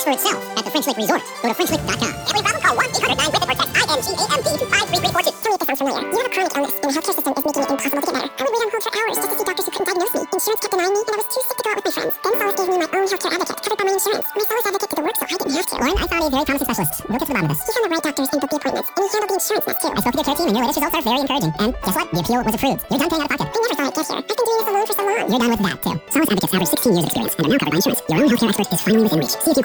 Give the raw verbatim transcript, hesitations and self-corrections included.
speaks for itself at the French Lick Resort. Go to french lick dot com. Every problem, call one eight hundred nine with or text I N G A M D to five three three four two. Tell me if this sounds familiar. You have a chronic illness, and the healthcare system is making it impossible to get better. I would wait on hold for hours just to see doctors who couldn't diagnose me. Insurance kept denying me, and I was too sick to go out with my friends. Then Solace gave me my own healthcare advocate, covered by my insurance. My Solace advocate did the work, so I didn't have to. Lauren, I found a very promising specialist. We'll get to the bottom of this. He found the right doctors and booked the appointments, and he handled the insurance mess too. I spoke to their care team, and your latest results are very encouraging. And guess what? The appeal was approved. You're done paying out of pocket. I never thought I'd get here. I've been doing this alone for so long. You're done with that too. Solace advocates average sixteen years of experience and are now covered by insurance. Your own healthcare expert is finally within reach. See if you